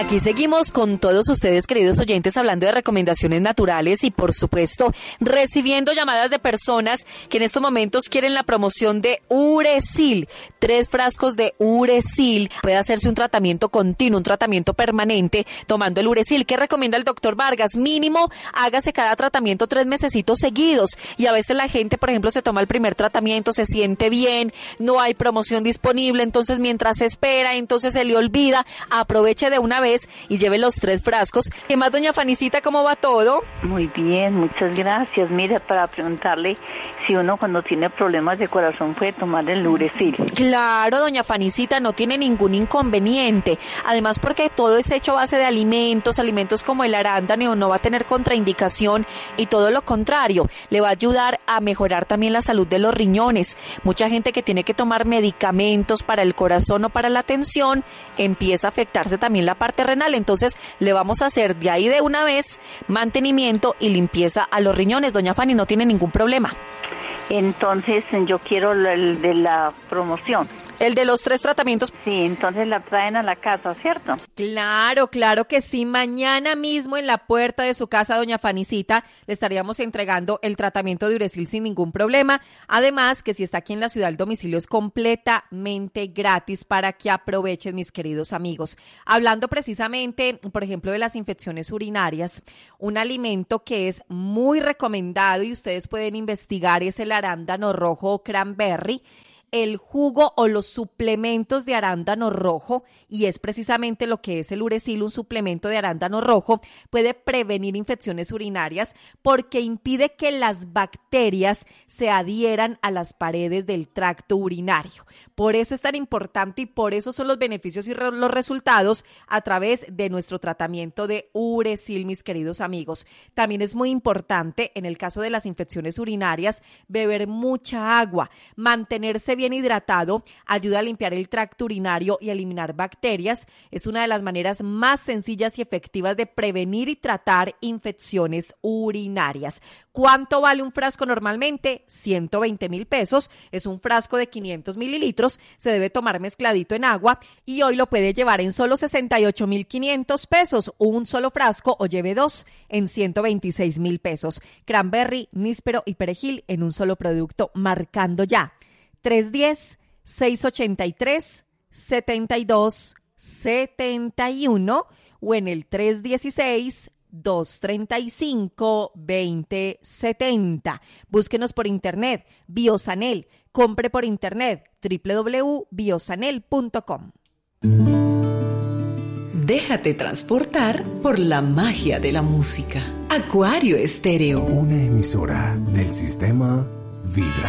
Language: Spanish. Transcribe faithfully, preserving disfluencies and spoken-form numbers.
Aquí seguimos con todos ustedes, queridos oyentes, hablando de recomendaciones naturales y, por supuesto, recibiendo llamadas de personas que en estos momentos quieren la promoción de Uresil. Tres frascos de Uresil. Puede hacerse un tratamiento continuo, un tratamiento permanente, tomando el Uresil. ¿Qué recomienda el doctor Vargas? Mínimo, hágase cada tratamiento tres mesecitos seguidos. Y a veces la gente, por ejemplo, se toma el primer tratamiento, se siente bien, no hay promoción disponible, entonces mientras se espera, entonces se le olvida. Aproveche de una vez y lleve los tres frascos. ¿Qué más, doña Fanicita? ¿Cómo va todo? Muy bien, muchas gracias. Mira, para preguntarle si uno cuando tiene problemas de corazón puede tomar el Uresil. Claro, doña Fanicita, no tiene ningún inconveniente. Además, porque todo es hecho a base de alimentos, alimentos como el arándano, no va a tener contraindicación y todo lo contrario, le va a ayudar a mejorar también la salud de los riñones. Mucha gente que tiene que tomar medicamentos para el corazón o para la tensión, empieza a afectarse también la parte renal, entonces le vamos a hacer de ahí de una vez mantenimiento y limpieza a los riñones. Doña Fanny, no tiene ningún problema. Entonces yo quiero el de la promoción. El de los tres tratamientos. Sí, entonces la traen a la casa, ¿cierto? Claro, claro que sí. Mañana mismo en la puerta de su casa, doña Fanicita, le estaríamos entregando el tratamiento de Uresil sin ningún problema. Además, que si está aquí en la ciudad, el domicilio es completamente gratis para que aprovechen, mis queridos amigos. Hablando precisamente, por ejemplo, de las infecciones urinarias, un alimento que es muy recomendado y ustedes pueden investigar es el arándano rojo o cranberry. El jugo o los suplementos de arándano rojo, y es precisamente lo que es el Uresil, un suplemento de arándano rojo, puede prevenir infecciones urinarias porque impide que las bacterias se adhieran a las paredes del tracto urinario. Por eso es tan importante y por eso son los beneficios y re- los resultados a través de nuestro tratamiento de Uresil, mis queridos amigos. También es muy importante, en el caso de las infecciones urinarias, beber mucha agua, mantenerse bien bien hidratado, ayuda a limpiar el tracto urinario y a eliminar bacterias. Es una de las maneras más sencillas y efectivas de prevenir y tratar infecciones urinarias. ¿Cuánto vale un frasco normalmente? ciento veinte mil pesos. Es un frasco de quinientos mililitros. Se debe tomar mezcladito en agua y hoy lo puede llevar en solo sesenta y ocho mil quinientos pesos. Un solo frasco o lleve dos en ciento veintiséis mil pesos. Cranberry, níspero y perejil en un solo producto, marcando ya. tres uno cero, seis ocho tres, siete dos siete uno o en el tres uno seis, dos tres cinco, dos cero siete cero. Búsquenos por internet, Biosanel. Compre por internet, doble u doble u doble u punto biosanel punto com. Déjate transportar por la magia de la música. Acuario Estéreo. Una emisora del sistema Vibra.